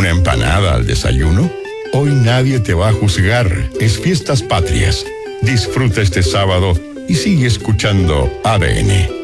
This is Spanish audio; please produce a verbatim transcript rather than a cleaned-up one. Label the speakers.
Speaker 1: ¿Una empanada al desayuno? Hoy nadie te va a juzgar. Es Fiestas Patrias. Disfruta este sábado y sigue escuchando A D N.